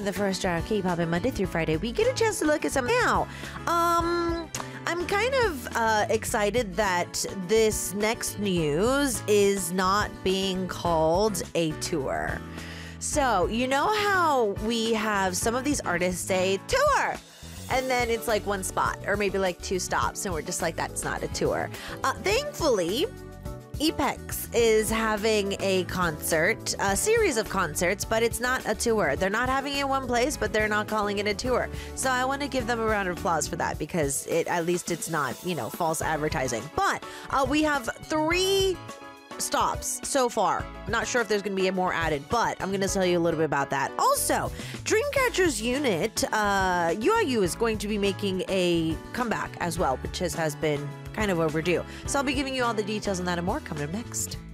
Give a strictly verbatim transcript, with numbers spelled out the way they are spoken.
in the first hour of K-pop and Monday through Friday, we get a chance to look at some now. Um, I'm kind of uh, excited that this next news is not being called a tour. So, you know how we have some of these artists say tour, and then it's like one spot or maybe like two stops, and we're just like, that's not a tour. Uh, thankfully, Apex is having a concert, a series of concerts, but it's not a tour. They're not having it in one place, but they're not calling it a tour. So I want to give them a round of applause for that, because it at least it's not, you know, false advertising. But uh, we have three stops so far. Not sure if there's going to be more added, but I'm going to tell you a little bit about that. Also, Dreamcatcher's unit, uh, U I U is going to be making a comeback as well, which has, has been kind of overdue. So I'll be giving you all the details on that and more coming up next.